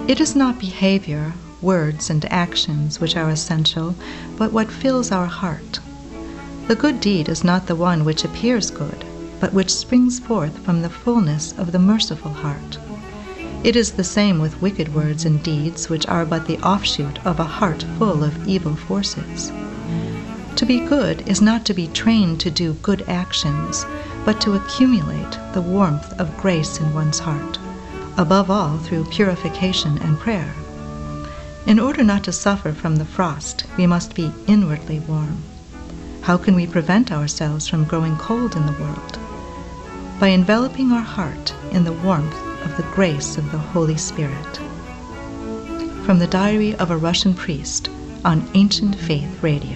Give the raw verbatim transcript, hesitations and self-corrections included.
It is not behavior, words, and actions which are essential, but what fills our heart. The good deed is not the one which appears good, but which springs forth from the fullness of the merciful heart. It is the same with wicked words and deeds which are but the offshoot of a heart full of evil forces. To be good is not to be trained to do good actions, but to accumulate the warmth of grace in one's heart, above all through purification and prayer. In order not to suffer from the frost, we must be inwardly warm. How can we prevent ourselves from growing cold in the world? By enveloping our heart in the warmth of the grace of the Holy Spirit. From the Diary of a Russian Priest on Ancient Faith Radio.